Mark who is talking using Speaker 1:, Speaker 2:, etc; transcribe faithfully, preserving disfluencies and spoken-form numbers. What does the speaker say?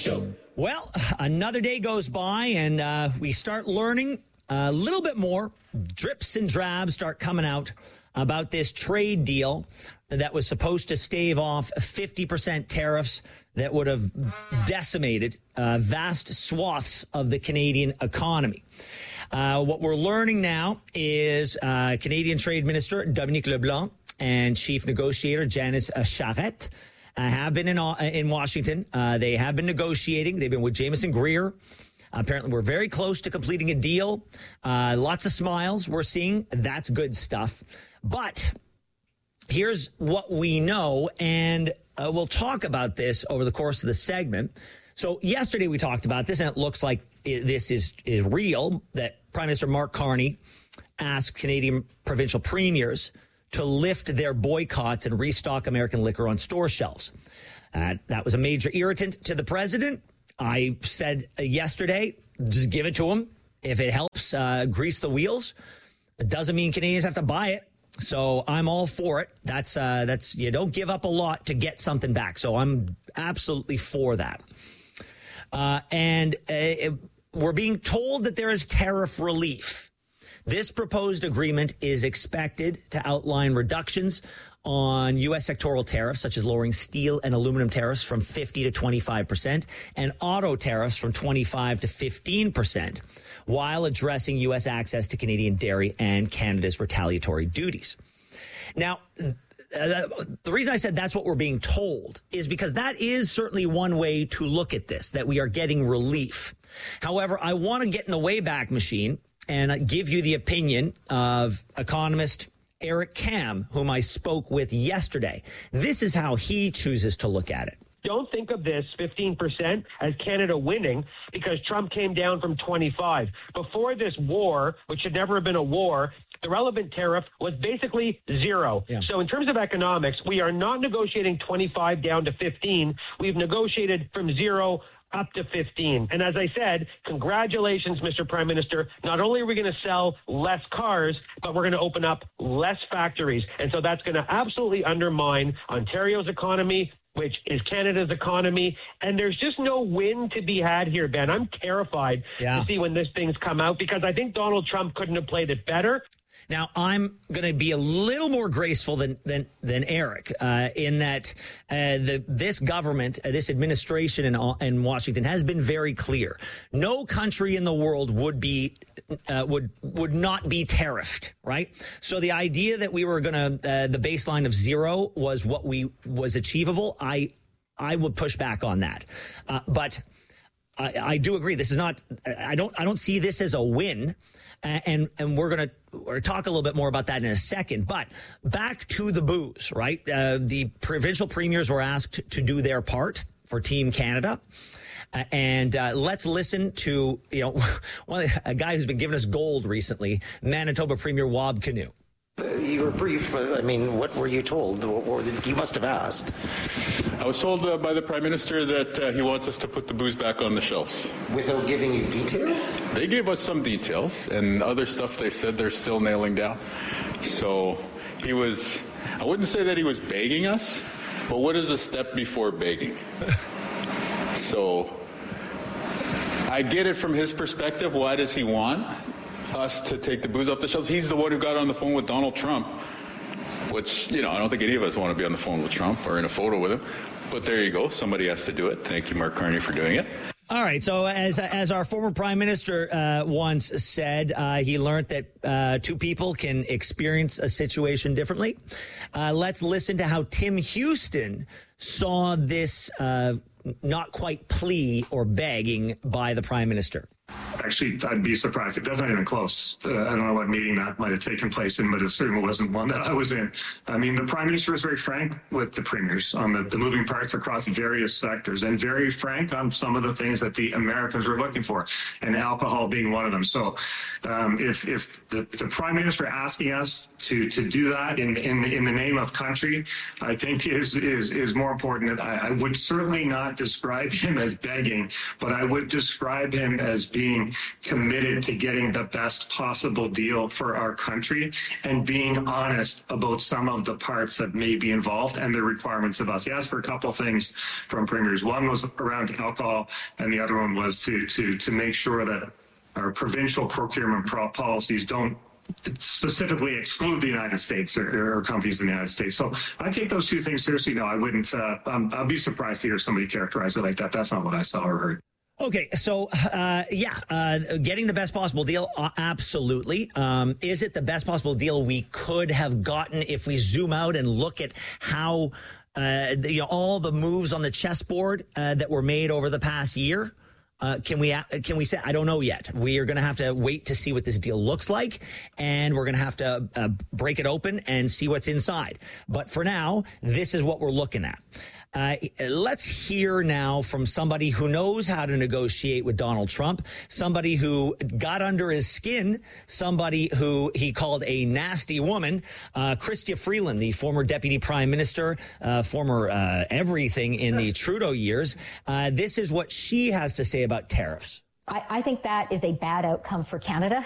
Speaker 1: Show.
Speaker 2: Well, another day goes by, and uh, we start learning a little bit more. Drips and drabs start coming out about this trade deal that was supposed to stave off fifty percent tariffs that would have decimated uh, vast swaths of the Canadian economy. Uh, what we're learning now is uh, Canadian Trade Minister Dominique LeBlanc and Chief Negotiator Janice Charette uh, have been in, uh, in Washington. Uh, they have been negotiating. They've been with Jameson Greer. Apparently, we're very close to completing a deal. Uh, lots of smiles we're seeing. That's good stuff. But here's what we know, and uh, we'll talk about this over the course of the segment. So yesterday we talked about this, and it looks like it, this is, is real, that Prime Minister Mark Carney asked Canadian provincial premiers to lift their boycotts and restock American liquor on store shelves. Uh, that was a major irritant to the president. I said yesterday, just give it to him. If it helps uh, grease the wheels, it doesn't mean Canadians have to buy it. So I'm all for it. That's uh, that's you don't give up a lot to get something back. So I'm absolutely for that. Uh, and uh, it, we're being told that there is tariff relief. This proposed agreement is expected to outline reductions on U S sectoral tariffs, such as lowering steel and aluminum tariffs from fifty to twenty-five percent and auto tariffs from twenty-five to fifteen percent, while addressing U S access to Canadian dairy and Canada's retaliatory duties. Now, uh, the reason I said that's what we're being told is because that is certainly one way to look at this, that we are getting relief. However, I want to get in the Wayback Machine and give you the opinion of economist Eric Kam, whom I spoke with yesterday. This is how he chooses to look at it.
Speaker 3: Don't think of this fifteen percent as Canada winning because Trump came down from twenty-five. Before this war, which should never have been a war, the relevant tariff was basically zero. Yeah. So in terms of economics, we are not negotiating twenty-five down to fifteen. We've negotiated from zero up to fifteen. And as I said, congratulations, Mister Prime Minister. Not only are we going to sell less cars, but we're going to open up less factories. And so that's going to absolutely undermine Ontario's economy, which is Canada's economy. And there's just no win to be had here, Ben. I'm terrified yeah. to see when this thing's come out because I think Donald Trump couldn't have played it better.
Speaker 2: Now, I'm going to be a little more graceful than than, than Eric uh, in that uh, the this government, uh, this administration in, in Washington has been very clear. No country in the world would be uh, would would not be tariffed, right? So the idea that we were going to uh, the baseline of zero was what we was achievable. I I would push back on that, uh, but I, I do agree. This is not. I don't. I don't see this as a win. Uh, and and we're going to talk a little bit more about that in a second. But back to the booze, right? Uh, the provincial premiers were asked to do their part for Team Canada. Uh, and uh, let's listen to, you know, one, a guy who's been giving us gold recently, Manitoba Premier Wab Kinew.
Speaker 4: You were briefed, but I mean, what were you told? Or you must have asked.
Speaker 5: I was told uh, by the Prime Minister that uh, he wants us to put the booze back on the shelves.
Speaker 4: Without giving you details?
Speaker 5: They gave us some details, and other stuff they said they're still nailing down. So he was, I wouldn't say that he was begging us, but what is a step before begging? So I get it from his perspective. Why does he want us to take the booze off the shelves? He's the one who got on the phone with Donald Trump, which, you know, I don't think any of us want to be on the phone with Trump or in a photo with him. But there you go. Somebody has to do it. Thank you, Mark Carney, for doing it.
Speaker 2: All right. So as as our former prime minister uh, once said, uh, he learned that uh, two people can experience a situation differently. Uh, let's listen to how Tim Houston saw this uh, not quite plea or begging by the prime minister.
Speaker 6: Actually, I'd be surprised. It doesn't even close. Uh, I don't know what meeting that might have taken place in, but it certainly wasn't one that I was in. I mean, the Prime Minister was very frank with the premiers on the, the moving parts across various sectors and very frank on some of the things that the Americans were looking for, and alcohol being one of them. So um, if if the, the Prime Minister asking us to to do that in in, in the name of country, I think is is, is more important. I, I would certainly not describe him as begging, but I would describe him as being committed to getting the best possible deal for our country and being honest about some of the parts that may be involved and the requirements of us. He asked for a couple things from premiers. One was around alcohol, and the other one was to to to make sure that our provincial procurement pro- policies don't specifically exclude the United States or, or companies in the United States. So I take those two things seriously. No, I wouldn't. Uh, um, I'd be surprised to hear somebody characterize it like that. That's not what I saw or heard.
Speaker 2: Okay, so uh, yeah, uh, getting the best possible deal, uh, absolutely. Um, is it the best possible deal we could have gotten if we zoom out and look at how uh, the, you know, all the moves on the chessboard uh, that were made over the past year? Uh, can we can we say, I don't know yet. We are going to have to wait to see what this deal looks like, and we're going to have to uh, break it open and see what's inside. But for now, this is what we're looking at. Uh, let's hear now from somebody who knows how to negotiate with Donald Trump, somebody who got under his skin, somebody who he called a nasty woman, uh, Chrystia Freeland, the former deputy prime minister, uh, former uh, everything in the Trudeau years. Uh, this is what she has to say about tariffs.
Speaker 1: I, I think that is a bad outcome for Canada.